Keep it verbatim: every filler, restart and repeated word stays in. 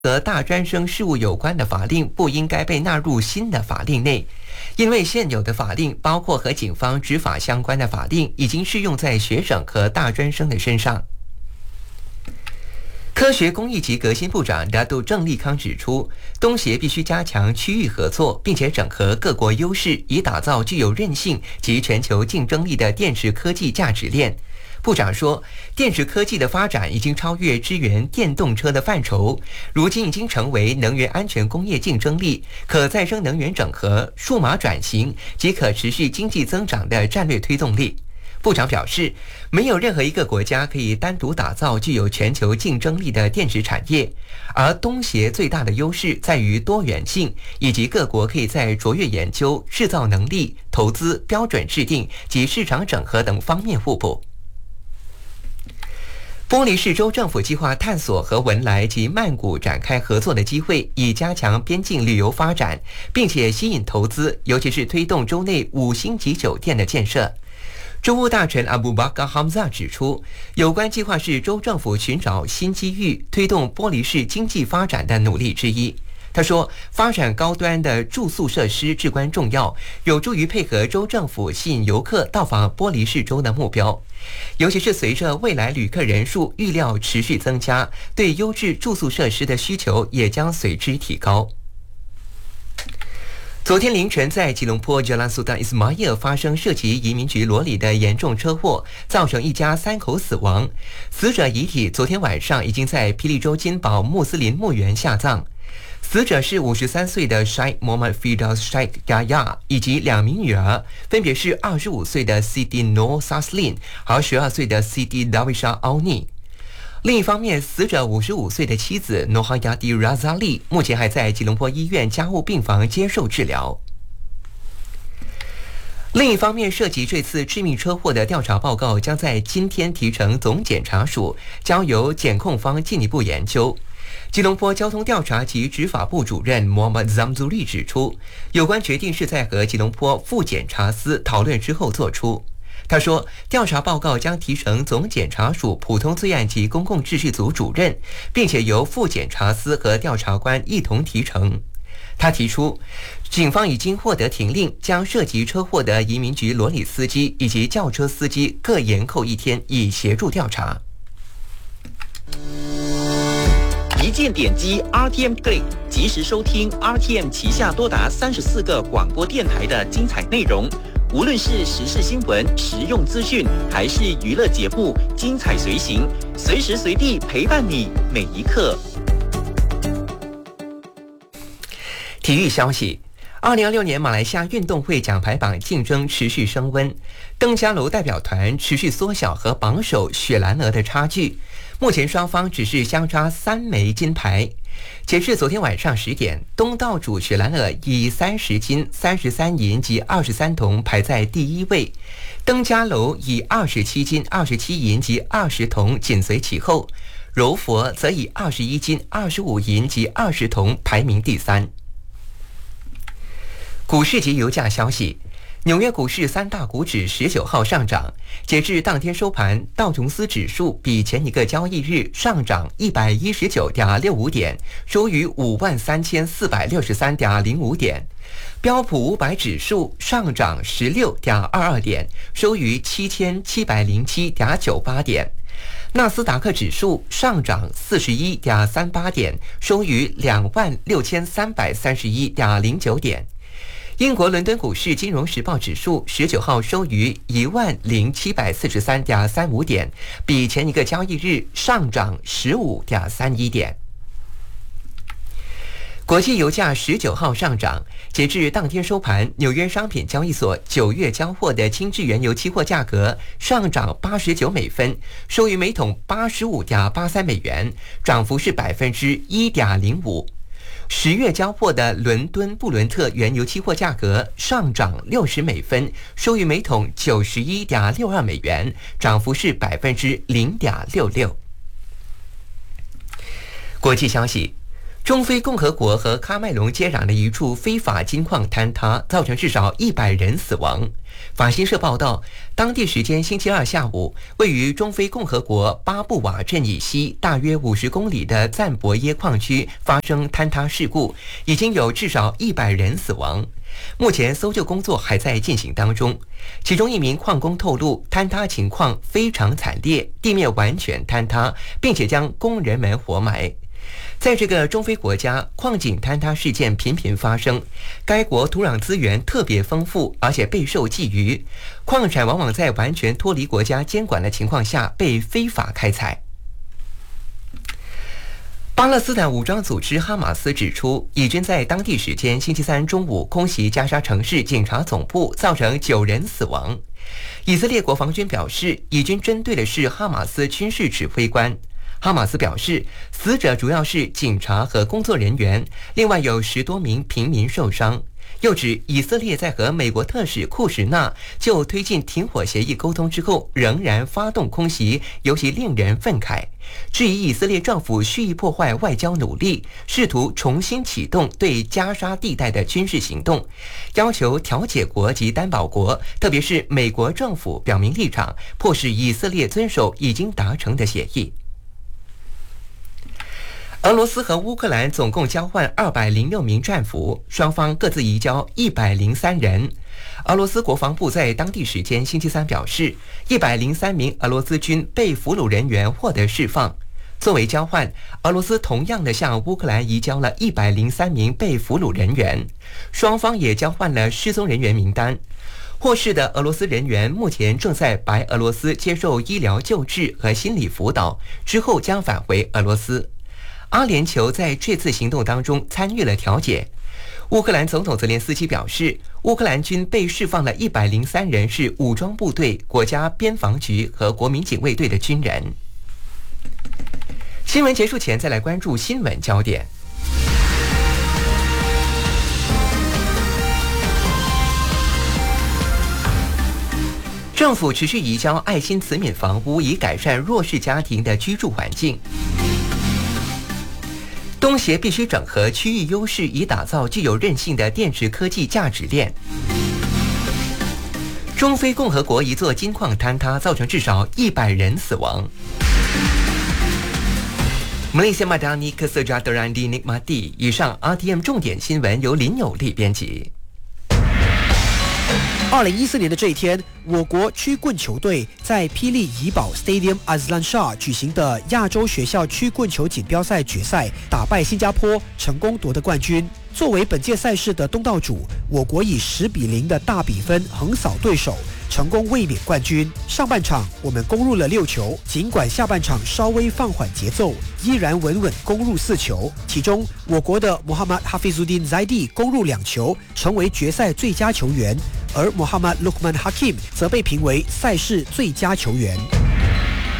和大专生事务有关的法令不应该被纳入新的法令内，因为现有的法令包括和警方执法相关的法令，已经适用在学生和大专生的身上。科学工艺及革新部长达杜郑立康指出，东协必须加强区域合作，并且整合各国优势，以打造具有韧性及全球竞争力的电池科技价值链。部长说，电池科技的发展已经超越支援电动车的范畴，如今已经成为能源安全工业竞争力、可再生能源整合、数码转型及可持续经济增长的战略推动力。部长表示，没有任何一个国家可以单独打造具有全球竞争力的电池产业，而东协最大的优势在于多元性，以及各国可以在卓越研究、制造能力、投资、标准制定及市场整合等方面互补。玻璃市州政府计划探索和文莱及曼谷展开合作的机会，以加强边境旅游发展，并且吸引投资，尤其是推动州内五星级酒店的建设。州务大臣阿布巴卡哈姆扎指出，有关计划是州政府寻找新机遇、推动玻璃市经济发展的努力之一。他说，发展高端的住宿设施至关重要，有助于配合州政府吸引游客到访玻璃市州的目标。尤其是随着未来旅客人数预料持续增加，对优质住宿设施的需求也将随之提高。昨天凌晨，在吉隆坡 Jalan Sultan Ismail 发生涉及移民局罗里的严重车祸，造成一家三口死亡。死者遗体昨天晚上已经在霹雳州金宝穆斯林墓园下葬。死者是五十三岁的 Sheikh Mohammed Firdaus Sheikh Yahya 以及两名女儿，分别是二十五岁的 Siti Noor Saslin 和十二岁的 Siti Dawisha Auni。另一方面，死者五十五岁的妻子 Nohayati Razali 目前还在吉隆坡医院加护病房接受治疗。另一方面，涉及这次致命车祸的调查报告将在今天提呈总检察署，交由检控方进一步研究。吉隆坡交通调查及执法部主任 Muhammad Zamzuri 指出，有关决定是在和吉隆坡副检察司讨论之后做出。他说，调查报告将提呈总检察署普通罪案及公共秩序组主任，并且由副检察司和调查官一同提呈。他提出，警方已经获得停令，将涉及车祸的移民局罗里司机以及轿车司机各延扣一天，以协助调查。 一键点击 R T M Click， 及时收听 R T M 旗下多达三十四个广播电台的精彩内容。无论是时事新闻、实用资讯，还是娱乐节目，精彩随行，随时随地陪伴你每一刻。 体育消息。二零二六年马来西亚运动会奖牌榜竞争持续升温，登嘉楼代表团持续缩小和榜首雪兰莪的差距，目前双方只是相差三枚金牌。截至昨天晚上十点，东道主雪兰莪以三十金、三十三银及二十三铜排在第一位，登嘉楼以二十七金、二十七银及二十铜紧随其后，柔佛则以二十一金、二十五银及二十铜排名第三。股市及油价消息，纽约股市三大股指十九号上涨，截至当天收盘，道琼斯指数比前一个交易日上涨一百一十九点六五点，收于五万三千四百六十三点零五点；标普五百指数上涨十六点二二点，收于七千七百零七点九八点；纳斯达克指数上涨四十一点三八点，收于两万六千三百三十一点零九点。英国伦敦股市金融时报指数十九号收于一万零七百四十三点三五点，比前一个交易日上涨十五点三一点。国际油价十九号上涨，截至当天收盘，纽约商品交易所九月交货的轻质原油期货价格上涨八十九美分，收于每桶八十五点八三美元，涨幅是百分之一点零五。十月交货的伦敦布伦特原油期货价格上涨六十美分，收于每桶九十一点六二美元，涨幅是百分之零点六六。国际消息。 中非共和国和喀麦隆接壤的一处非法金矿坍塌，造成至少一百人死亡。法新社报道，当地时间星期二下午，位于中非共和国巴布瓦镇以西大约五十公里的赞博耶矿区发生坍塌事故，已经有至少一百人死亡。目前搜救工作还在进行当中。其中一名矿工透露，坍塌情况非常惨烈，地面完全坍塌，并且将工人们活埋。在这个中非国家，矿井坍塌事件频频发生。该国土壤资源特别丰富，而且备受觊觎，矿产往往在完全脱离国家监管的情况下被非法开采。巴勒斯坦武装组织哈马斯指出，以军在当地时间星期三中午空袭加沙城市警察总部，造成九人死亡。以色列国防军表示，以军针对的是哈马斯军事指挥官。哈马斯表示，死者主要是警察和工作人员，另外有十多名平民受伤。又指以色列在和美国特使库什纳就推进停火协议沟通之后，仍然发动空袭，尤其令人愤慨。质疑以色列政府蓄意破坏外交努力，试图重新启动对加沙地带的军事行动，要求调解国及担保国，特别是美国政府表明立场，迫使以色列遵守已经达成的协议。俄罗斯和乌克兰总共交换二百零六名战俘，双方各自移交一百零三人。俄罗斯国防部在当地时间星期三表示，一百零三名俄罗斯军被俘虏人员获得释放。作为交换，俄罗斯同样的向乌克兰移交了一百零三名被俘虏人员，双方也交换了失踪人员名单。获释的俄罗斯人员目前正在白俄罗斯接受医疗救治和心理辅导，之后将返回俄罗斯。阿联酋在这次行动当中参与了调解。乌克兰总统泽连斯基表示，乌克兰军被释放了一百零三人是武装部队、国家边防局和国民警卫队的军人。新闻结束前，再来关注新闻焦点。政府持续移交爱心慈悯房屋，以改善弱势家庭的居住环境。东协必须整合区域优势，以打造具有韧性的电池科技价值链。中非共和国一座金矿坍塌，造成至少一百人死亡。Malaysia Madani Kesejahteraan dinikmati。以上 R T M 重点新闻由林有利编辑。 二零一四年的这一天，我国曲棍球队在霹雳怡保 Stadium Azlan Shah 举行的亚洲学校曲棍球锦标赛决赛，打败新加坡，成功夺得冠军。作为本届赛事的东道主，我国以十比零的大比分横扫对手，成功卫冕冠军。上半场我们攻入了六球，尽管下半场稍微放缓节奏，依然稳稳攻入四球。其中，我国的 Muhammad Hafizuddin Zaidi 攻入两球，成为决赛最佳球员，而 Muhammad Luqman Hakim 则被评为赛事最佳球员。